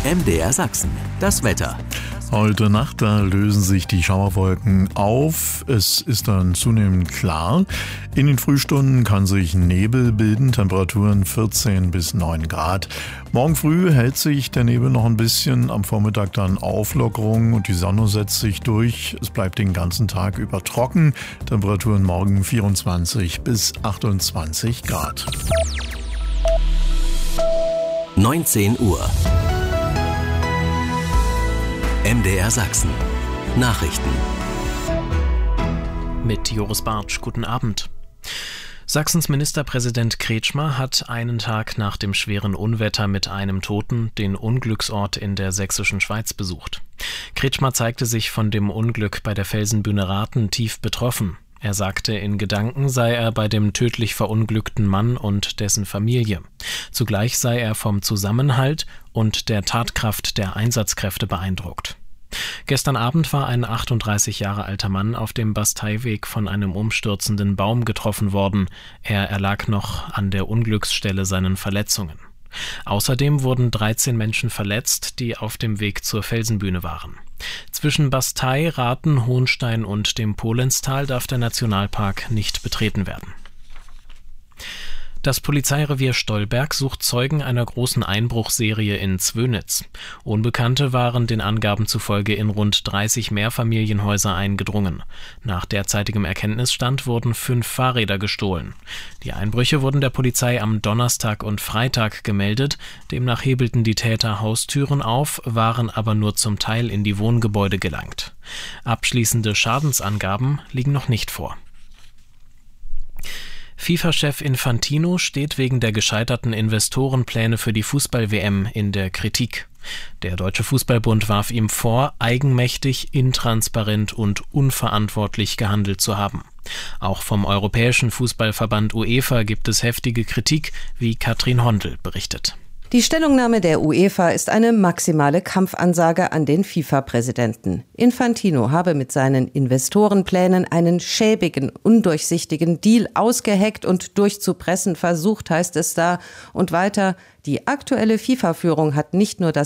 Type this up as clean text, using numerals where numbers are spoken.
MDR Sachsen, das Wetter. Heute Nacht, da lösen sich die Schauerwolken auf. Es ist dann zunehmend klar. In den Frühstunden kann sich Nebel bilden, Temperaturen 14 bis 9 Grad. Morgen früh hält sich der Nebel noch ein bisschen, am Vormittag dann Auflockerung und die Sonne setzt sich durch. Es bleibt den ganzen Tag über trocken. Temperaturen morgen 24 bis 28 Grad. 19 Uhr. MDR Sachsen. Nachrichten. Mit Joris Bartsch, guten Abend. Sachsens Ministerpräsident Kretschmer hat einen Tag nach dem schweren Unwetter mit einem Toten den Unglücksort in der sächsischen Schweiz besucht. Kretschmer zeigte sich von dem Unglück bei der Felsenbühne Rathen tief betroffen. Er sagte, in Gedanken sei er bei dem tödlich verunglückten Mann und dessen Familie. Zugleich sei er vom Zusammenhalt und der Tatkraft der Einsatzkräfte beeindruckt. Gestern Abend war ein 38 Jahre alter Mann auf dem Basteiweg von einem umstürzenden Baum getroffen worden. Er erlag noch an der Unglücksstelle seinen Verletzungen. Außerdem wurden 13 Menschen verletzt, die auf dem Weg zur Felsenbühne waren. Zwischen Bastei, Rathen, Hohenstein und dem Polenztal darf der Nationalpark nicht betreten werden. Das Polizeirevier Stolberg sucht Zeugen einer großen Einbruchserie in Zwönitz. Unbekannte waren den Angaben zufolge in rund 30 Mehrfamilienhäuser eingedrungen. Nach derzeitigem Erkenntnisstand wurden 5 Fahrräder gestohlen. Die Einbrüche wurden der Polizei am Donnerstag und Freitag gemeldet. Demnach hebelten die Täter Haustüren auf, waren aber nur zum Teil in die Wohngebäude gelangt. Abschließende Schadensangaben liegen noch nicht vor. FIFA-Chef Infantino steht wegen der gescheiterten Investorenpläne für die Fußball-WM in der Kritik. Der Deutsche Fußballbund warf ihm vor, eigenmächtig, intransparent und unverantwortlich gehandelt zu haben. Auch vom Europäischen Fußballverband UEFA gibt es heftige Kritik, wie Katrin Hondel berichtet. Die Stellungnahme der UEFA ist eine maximale Kampfansage an den FIFA-Präsidenten. Infantino habe mit seinen Investorenplänen einen schäbigen, undurchsichtigen Deal ausgeheckt und durchzupressen versucht, heißt es da. Und weiter, die aktuelle FIFA-Führung hat nicht nur das